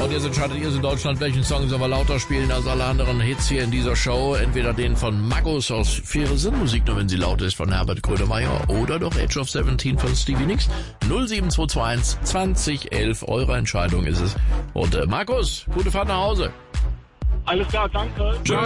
und jetzt entscheidet ihr in Deutschland, welchen Song soll wir lauter spielen als alle anderen Hits hier in dieser Show. Entweder den von Magus aus Faire Sinnmusik, nur wenn sie laut ist, von Herbert Grönemeyer, oder doch Age of 17 von Stevie Nicks. 07221 2011, eure Entscheidung ist es. Und Markus, gute Fahrt nach Hause. Alles klar, danke. Tschö.